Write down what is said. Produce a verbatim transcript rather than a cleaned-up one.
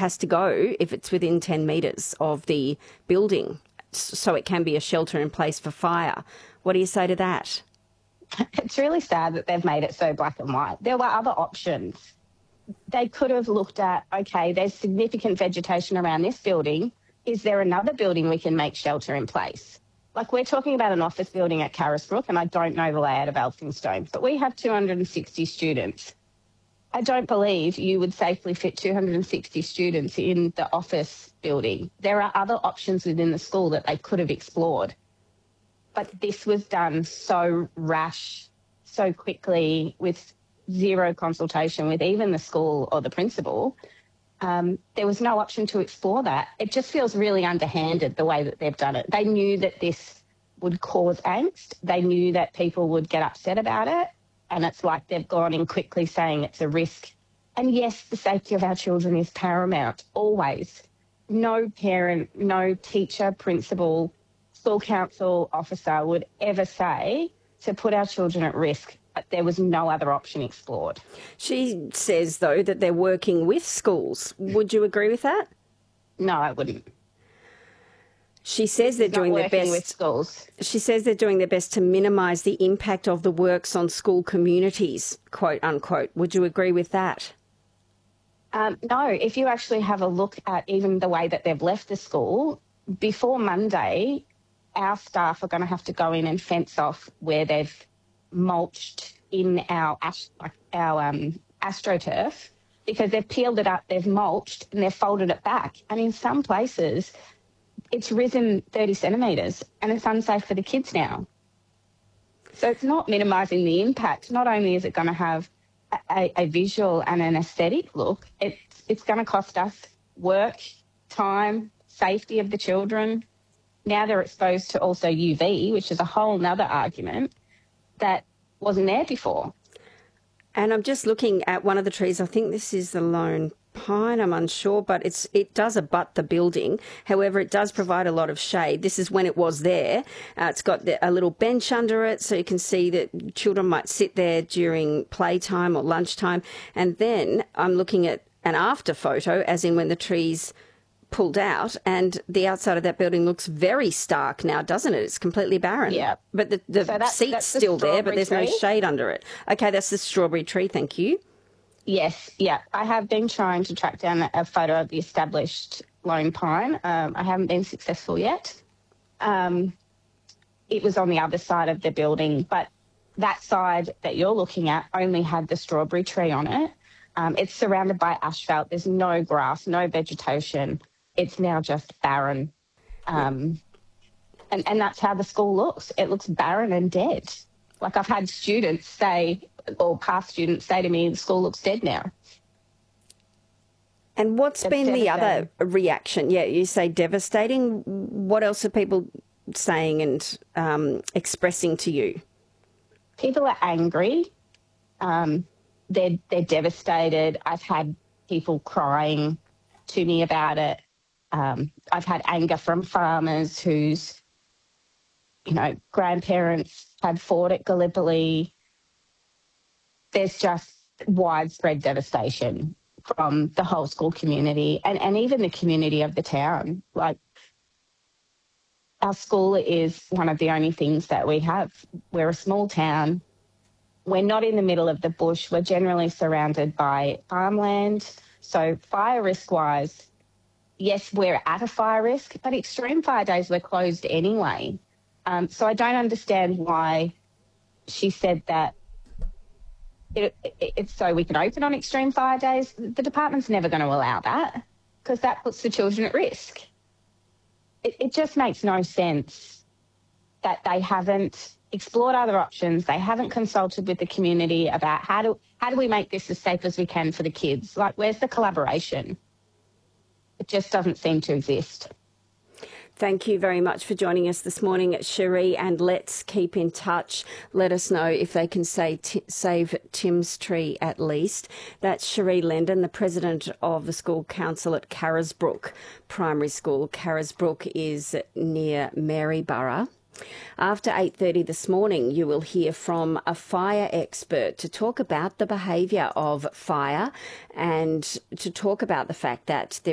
has to go if it's within ten metres of the building, so it can be a shelter in place for fire. What do you say to that? It's really sad that they've made it so black and white. There were other options. They could have looked at, okay, there's significant vegetation around this building. Is there another building we can make shelter in place? Like, we're talking about an office building at Carisbrook, and I don't know the layout of Elphinstone, but we have two hundred sixty students. I don't believe you would safely fit two hundred sixty students in the office building. There are other options within the school that they could have explored. But this was done so rash, so quickly, with zero consultation with even the school or the principal. Um, there was no option to explore that. It just feels really underhanded the way that they've done it. They knew that this would cause angst. They knew that people would get upset about it. And it's like they've gone in quickly saying it's a risk. And yes, the safety of our children is paramount, always. No parent, no teacher, principal, school council officer would ever say to put our children at risk. But there was no other option explored. She says, though, that they're working with schools. Would you agree with that? No, I wouldn't. She says they're doing their best. With schools. She says they're doing their best to minimise the impact of the works on school communities, quote unquote. Would you agree with that? Um, no, if you actually have a look at even the way that they've left the school, before Monday, our staff are going to have to go in and fence off where they've mulched in our our um, AstroTurf, because they've peeled it up, they've mulched and they've folded it back. And in some places, it's risen thirty centimetres and it's unsafe for the kids now. So it's not minimising the impact. Not only is it going to have a, a visual and an aesthetic look, it's, it's going to cost us work, time, safety of the children. Now they're exposed to also U V, which is a whole nother argument that wasn't there before. And I'm just looking at one of the trees. I think this is the lone pine. I'm unsure, but it's it does abut the building. However, it does provide a lot of shade. This is when it was there. Uh, it's got the, a little bench under it, so you can see that children might sit there during playtime or lunchtime. And then I'm looking at an after photo, as in when the trees pulled out, and the outside of that building looks very stark now, doesn't it? It's completely barren. Yeah. But the, the so that's, seat's that's the still there, but there's tree. no shade under it. Okay, that's the strawberry tree. Thank you. Yes, yeah. I have been trying to track down a photo of the established lone pine. Um, I haven't been successful yet. Um, it was on the other side of the building, but that side that you're looking at only had the strawberry tree on it. Um, it's surrounded by asphalt. There's no grass, no vegetation. It's now just barren. Um, and, and that's how the school looks. It looks barren and dead. Like, I've had students say, or past students say to me, the school looks dead now. And what's It's been the other reaction? Yeah, you say devastating. What else are people saying and um, expressing to you? People are angry. Um, they're, they're devastated. I've had people crying to me about it. Um, I've had anger from farmers whose, you know, grandparents had fought at Gallipoli. There's just widespread devastation from the whole school community and, and even the community of the town. Like, our school is one of the only things that we have. We're a small town. We're not in the middle of the bush. We're generally surrounded by farmland. So fire risk-wise, yes, we're at a fire risk, but extreme fire days we're closed anyway. Um, so I don't understand why she said that it, it, it's so we can open on extreme fire days. The department's never going to allow that because that puts the children at risk. It, it just makes no sense that they haven't explored other options. They haven't consulted with the community about how do how do we make this as safe as we can for the kids? Like, where's the collaboration? It just doesn't seem to exist. Thank you very much for joining us this morning, Cherie, and let's keep in touch. Let us know if they can say t- save Tim's tree at least. That's Cherie Lendon, the president of the school council at Carisbrook Primary School. Carisbrook is near Maryborough. After eight thirty this morning, you will hear from a fire expert to talk about the behaviour of fire and to talk about the fact that there